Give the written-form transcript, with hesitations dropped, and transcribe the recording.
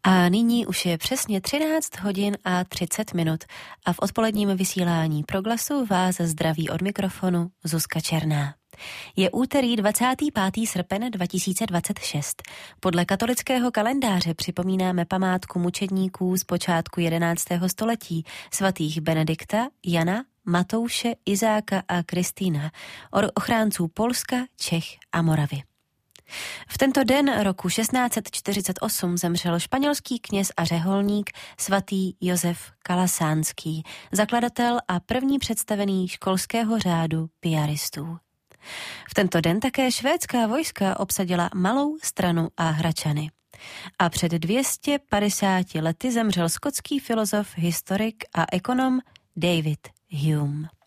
A nyní už je přesně 13 hodin a 30 minut a v odpoledním vysílání Proglasu vás zdraví od mikrofonu Zuzka Černá. Je úterý 25. srpen 2026. Podle katolického kalendáře připomínáme památku mučedníků z počátku 11. století svatých Benedikta, Jana, Matouše, Izáka a Kristýna, ochránců Polska, Čech a Moravy. V tento den roku 1648 zemřel španělský kněz a řeholník svatý Josef Kalasánský, zakladatel a první představený školského řádu piaristů. V tento den také švédská vojska obsadila Malou Stranu a Hračany. A před 250 lety zemřel skotský filozof, historik a ekonom David Hume.